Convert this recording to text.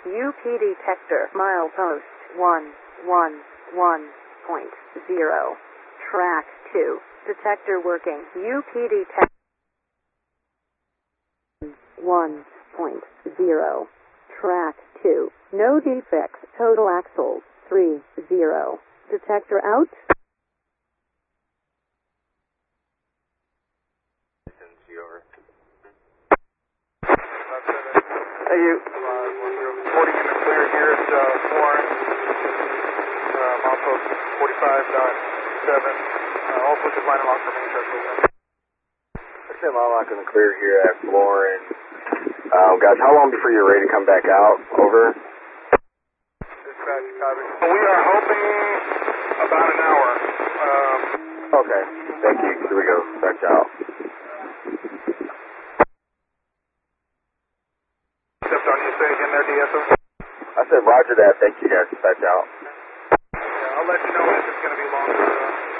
UP detector, milepost 111.0. Track 2. Detector working. UP detector 1.0. Track 2. No defects. Total axles 30. Detector out. Hey, you. 40 in the clear here at Florence, milepost 45.7. All switches line lock for main truck. I said line lock in the clear here at Florence. Guys, how long before you're ready to come back out? Over. Dispatch, copy. We are hoping about an hour. Okay, thank you. Here we go. Dispatch out. Except on you say again there, DSO? I said roger that. Thank you guys. Dispatch out. Yeah, I'll let you know if it's going to be longer.